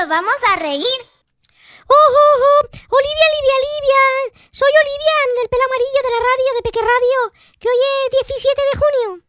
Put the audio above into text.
nos vamos a reír. Olivia. Soy Olivia, del pelo amarillo de la radio, de Peque Radio, que hoy es 17 de junio.